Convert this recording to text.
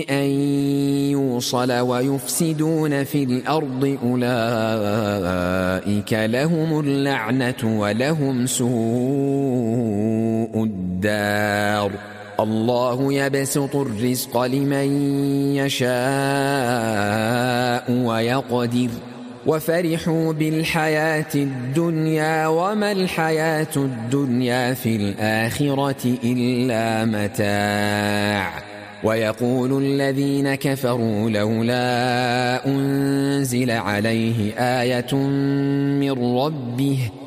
أن يوصل ويفسدون في الأرض أولئك لهم اللعنة ولهم سوء الدار. الله يبسط الرزق لمن يشاء ويقدر وفرحوا بالحياة الدنيا وما الحياة الدنيا في الآخرة إلا متاع. ويقول الذين كفروا لولا أنزل عليه آية من ربه